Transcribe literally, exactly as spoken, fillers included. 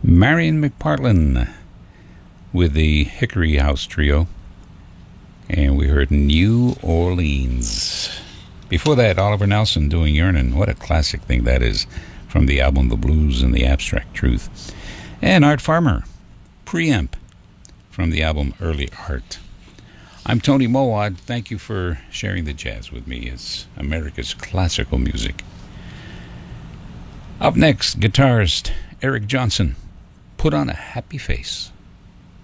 Marion McPartlin with the Hickory House Trio. And we heard New Orleans. Before that, Oliver Nelson doing Yearnin'. What a classic thing that is, from the album The Blues and the Abstract Truth. And Art Farmer, Preamp, from the album Early Art. I'm Tony Mowad. Thank you for sharing the jazz with me. It's America's classical music. Up next, guitarist Eric Johnson. Put on a Happy Face.